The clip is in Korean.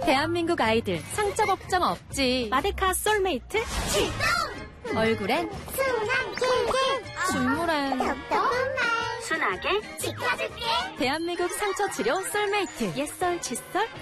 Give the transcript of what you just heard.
대한민국 아이들 상처 걱정 없지. 마데카 솔메이트 출동! 얼굴엔 순한 킬킬 중물엔 답답한 말 순하게 지켜줄게. 대한민국 상처 치료 솔메이트 옛설 칫솔